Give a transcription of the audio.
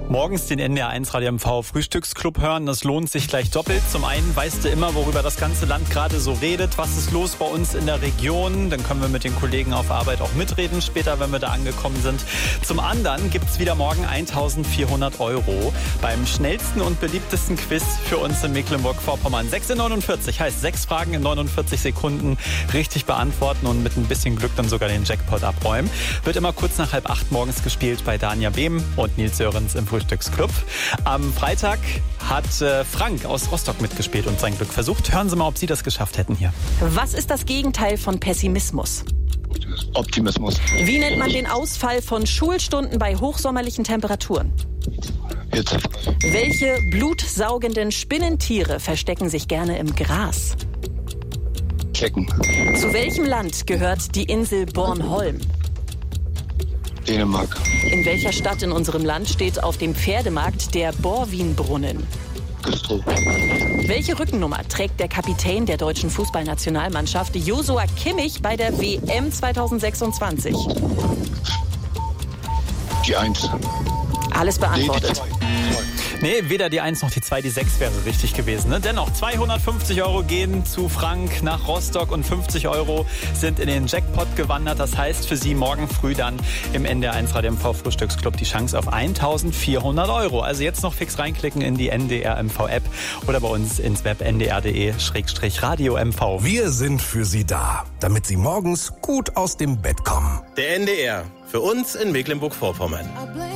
Morgens den NDR1 Radio MV Frühstücksclub hören, das lohnt sich gleich doppelt. Zum einen weißt du immer, worüber das ganze Land gerade so redet, was ist los bei uns in der Region. Dann können wir mit den Kollegen auf Arbeit auch mitreden, später, wenn wir da angekommen sind. Zum anderen gibt's wieder morgen 1.400 € beim schnellsten und beliebtesten Quiz für uns in Mecklenburg-Vorpommern. 6 in 49 heißt 6 Fragen in 49 Sekunden richtig beantworten und mit ein bisschen Glück dann sogar den Jackpot abräumen. Wird immer kurz nach 7:30 morgens gespielt bei Dania Behm und Nils Sörens im Frühstücksclub. Am Freitag hat Frank aus Rostock mitgespielt und sein Glück versucht. Hören Sie mal, ob Sie das geschafft hätten hier. Was ist das Gegenteil von Pessimismus? Optimismus. Wie nennt man den Ausfall von Schulstunden bei hochsommerlichen Temperaturen? Hitzefrei. Welche blutsaugenden Spinnentiere verstecken sich gerne im Gras? Kecken. Zu welchem Land gehört die Insel Bornholm? Dänemark. In welcher Stadt in unserem Land steht auf dem Pferdemarkt der Borwinbrunnen? Güstrow. Welche Rückennummer trägt der Kapitän der deutschen Fußballnationalmannschaft Joshua Kimmich bei der WM 2026? Die 1. Alles beantwortet. Die 2. Nee, weder die 1 noch die 2, die 6 wäre richtig gewesen. Ne? Dennoch, 250 € gehen zu Frank nach Rostock und 50 € sind in den Jackpot gewandert. Das heißt für Sie morgen früh dann im NDR1 Radio MV Frühstücksclub die Chance auf 1.400 €. Also jetzt noch fix reinklicken in die NDR MV App oder bei uns ins Web ndr.de/Radio MV. Wir sind für Sie da, damit Sie morgens gut aus dem Bett kommen. Der NDR, für uns in Mecklenburg-Vorpommern.